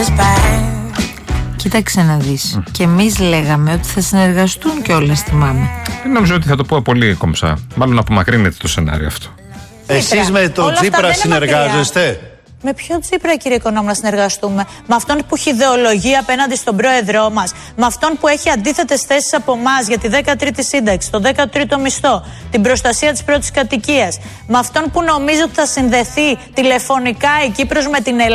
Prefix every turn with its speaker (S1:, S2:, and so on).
S1: Κοίταξε να δεις. Και εμείς λέγαμε ότι θα συνεργαστούν κιόλας, θυμάμαι.
S2: Νομίζω ότι θα το πω πολύ κομψά. Μάλλον απομακρύνεται το σενάριο αυτό.
S3: Εσείς με τον Τσίπρα συνεργάζεστε?
S4: Με ποιον Τσίπρα, κύριε Οικονόμου, να συνεργαστούμε? Με αυτόν που έχει ιδεολογία απέναντι στον πρόεδρό μας? Με αυτόν που έχει αντίθετες θέσεις από εμάς για τη 13η σύνταξη, το 13ο μισθό, την προστασία της πρώτης κατοικίας? Με αυτόν που νομίζει ότι θα συνδεθεί τηλεφωνικά η Κύπρος με την Ελλάδα?